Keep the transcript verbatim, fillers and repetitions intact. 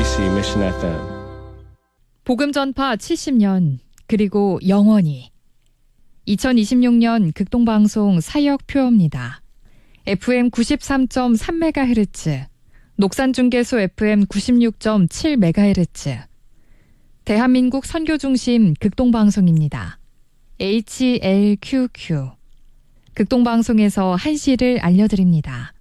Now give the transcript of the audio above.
케이비씨 Mission 에프엠. 복음 전파 칠십 년 그리고 영원히. 이천이십육 년 극동방송 사역표입니다. 에프엠 구십삼 점 삼 메가헤르츠, 녹산중계소 에프엠 구십육 점 칠 메가헤르츠, 대한민국 선교중심 극동방송입니다. 에이치엘큐큐. 극동방송에서 한시를 알려드립니다.